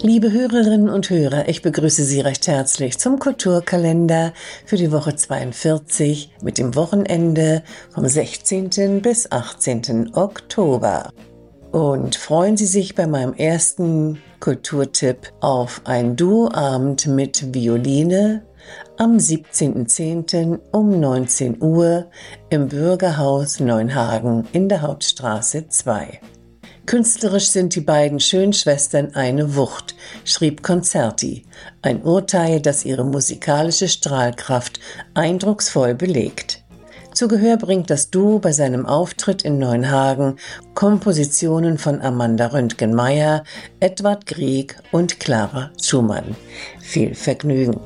Liebe Hörerinnen und Hörer, ich begrüße Sie recht herzlich zum Kulturkalender für die Woche 42 mit dem Wochenende vom 16. bis 18. Oktober. Und freuen Sie sich bei meinem ersten Kulturtipp auf einen Duoabend mit Violine am 17.10. um 19 Uhr im Bürgerhaus Neuenhagen in der Hauptstraße 2. Künstlerisch sind die beiden Schönschwestern eine Wucht, schrieb Concerti, ein Urteil, das ihre musikalische Strahlkraft eindrucksvoll belegt. Zu Gehör bringt das Duo bei seinem Auftritt in Neuenhagen Kompositionen von Amanda Röntgen-Meyer, Edvard Grieg und Clara Schumann. Viel Vergnügen!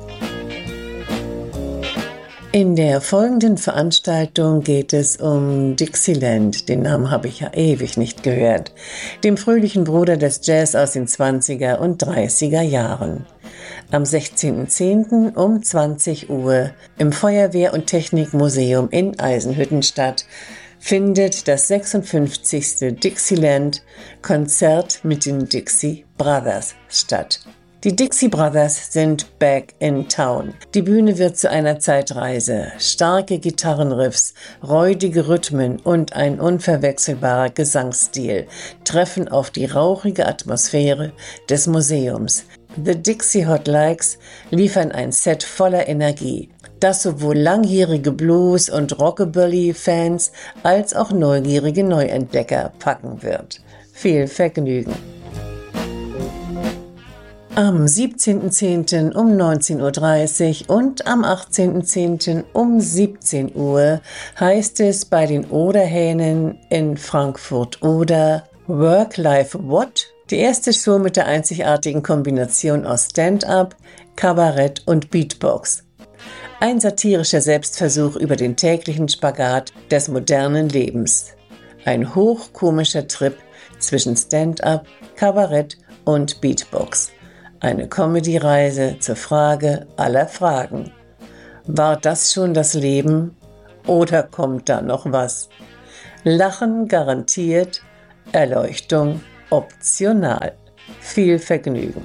In der folgenden Veranstaltung geht es um Dixieland, den Namen habe ich ja ewig nicht gehört, dem fröhlichen Bruder des Jazz aus den 20er und 30er Jahren. Am 16.10. um 20 Uhr im Feuerwehr- und Technikmuseum in Eisenhüttenstadt findet das 56. Dixieland-Konzert mit den Dixie Brothers statt. Die Dixie Brothers sind back in town. Die Bühne wird zu einer Zeitreise. Starke Gitarrenriffs, räudige Rhythmen und ein unverwechselbarer Gesangsstil treffen auf die rauchige Atmosphäre des Museums. The Dixie Hot Likes liefern ein Set voller Energie, das sowohl langjährige Blues- und Rockabilly-Fans als auch neugierige Neuentdecker packen wird. Viel Vergnügen! Am 17.10. um 19.30 Uhr und am 18.10. um 17 Uhr heißt es bei den Oderhähnen in Frankfurt-Oder Work Life What? Die erste Show mit der einzigartigen Kombination aus Stand-up, Kabarett und Beatbox. Ein satirischer Selbstversuch über den täglichen Spagat des modernen Lebens. Ein hochkomischer Trip zwischen Stand-up, Kabarett und Beatbox. Eine Comedy-Reise zur Frage aller Fragen. War das schon das Leben oder kommt da noch was? Lachen garantiert, Erleuchtung optional. Viel Vergnügen!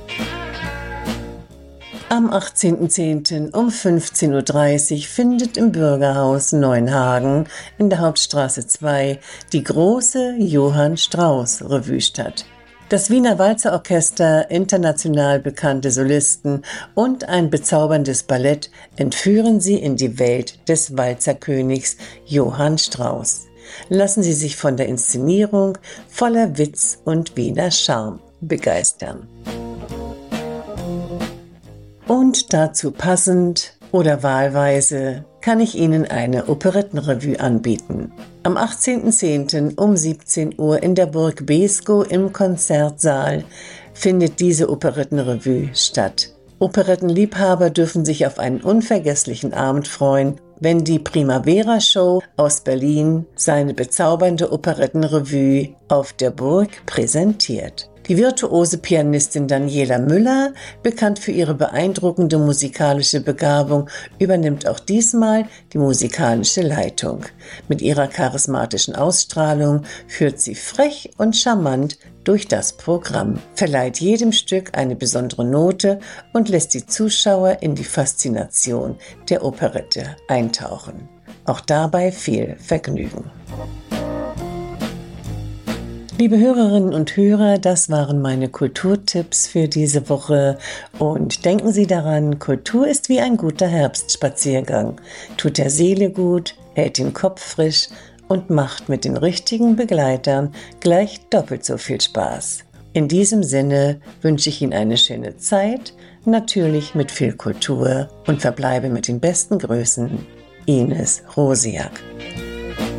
Am 18.10. um 15.30 Uhr findet im Bürgerhaus Neuenhagen in der Hauptstraße 2 die große Johann Strauss Revue statt. Das Wiener Walzerorchester, international bekannte Solisten und ein bezauberndes Ballett entführen Sie in die Welt des Walzerkönigs Johann Strauss. Lassen Sie sich von der Inszenierung voller Witz und Wiener Charme begeistern. Und dazu passend oder wahlweise kann ich Ihnen eine Operettenrevue anbieten. Am 18.10. um 17 Uhr in der Burg Beeskow im Konzertsaal findet diese Operettenrevue statt. Operettenliebhaber dürfen sich auf einen unvergesslichen Abend freuen, wenn die Primavera Show aus Berlin seine bezaubernde Operettenrevue auf der Burg präsentiert. Die virtuose Pianistin Daniela Müller, bekannt für ihre beeindruckende musikalische Begabung, übernimmt auch diesmal die musikalische Leitung. Mit ihrer charismatischen Ausstrahlung führt sie frech und charmant durch das Programm, verleiht jedem Stück eine besondere Note und lässt die Zuschauer in die Faszination der Operette eintauchen. Auch dabei viel Vergnügen. Liebe Hörerinnen und Hörer, das waren meine Kulturtipps für diese Woche und denken Sie daran, Kultur ist wie ein guter Herbstspaziergang, tut der Seele gut, hält den Kopf frisch und macht mit den richtigen Begleitern gleich doppelt so viel Spaß. In diesem Sinne wünsche ich Ihnen eine schöne Zeit, natürlich mit viel Kultur und verbleibe mit den besten Grüßen, Ines Rosiak.